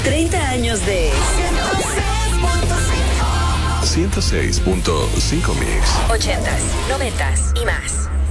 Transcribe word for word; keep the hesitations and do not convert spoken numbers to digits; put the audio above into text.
treinta años de ciento seis punto cinco Mix. ochentas, noventas y más.